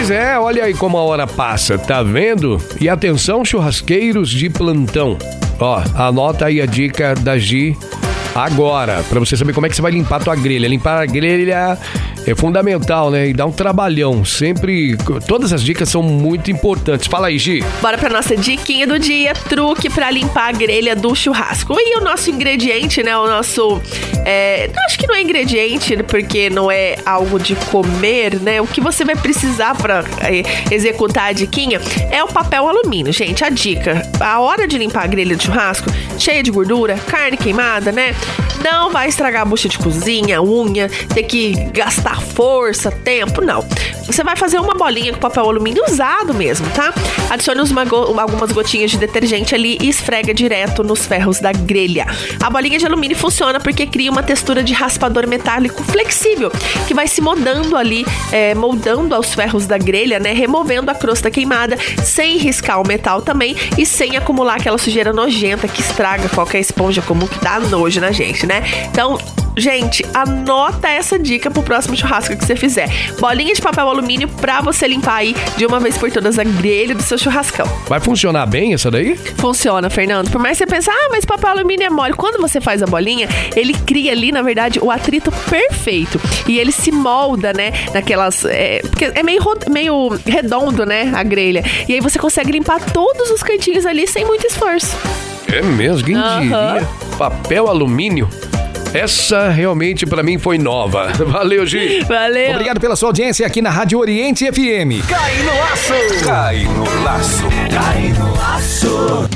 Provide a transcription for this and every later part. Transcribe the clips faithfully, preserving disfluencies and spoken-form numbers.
Pois é, olha aí como a hora passa, tá vendo? E atenção, churrasqueiros de plantão. Ó, anota aí a dica da Gi agora, pra você saber como é que você vai limpar a tua grelha. Limpar a grelha é fundamental, né? E dá um trabalhão. Sempre, todas as dicas são muito importantes. Fala aí, Gi. Bora pra nossa diquinha do dia, truque pra limpar a grelha do churrasco. E o nosso ingrediente, né? O nosso... É, acho que não é ingrediente, porque não é algo de comer, né? O que você vai precisar pra é, executar a diquinha é o papel alumínio, gente. A dica, a hora de limpar a grelha de churrasco, cheia de gordura, carne queimada, né? Não vai estragar a bucha de cozinha, unha, ter que gastar força, tempo, não. Você vai fazer uma bolinha com papel alumínio usado mesmo, tá? Adicione uma go- algumas gotinhas de detergente ali e esfrega direto nos ferros da grelha. A bolinha de alumínio funciona porque cria uma textura de raspador metálico flexível, que vai se moldando ali, é, moldando aos ferros da grelha, né? Removendo a crosta queimada, sem riscar o metal também e sem acumular aquela sujeira nojenta que estraga qualquer esponja comum, que dá nojo na gente, né? Então, gente, anota essa dica pro próximo churrasco que você fizer. Bolinha de papel alumínio pra você limpar aí de uma vez por todas a grelha do seu churrascão. Vai funcionar bem essa daí? Funciona, Fernando. Por mais que você pense, ah, mas papel alumínio é mole. Quando você faz a bolinha, ele cria ali, na verdade, o atrito perfeito. E ele se molda, né, naquelas... É, porque é meio, meio redondo, né, a grelha. E aí você consegue limpar todos os cantinhos ali sem muito esforço. É mesmo, quem Uhum. diria? Papel alumínio? Essa realmente pra mim foi nova. Valeu, Gi. Valeu. Obrigado pela sua audiência aqui na Rádio Oriente F M. Cai no laço. Cai no laço. Cai no laço.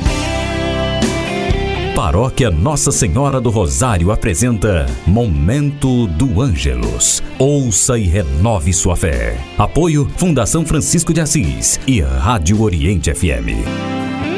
Paróquia Nossa Senhora do Rosário apresenta Momento do Ângelus. Ouça e renove sua fé. Apoio Fundação Francisco de Assis e Rádio Oriente F M.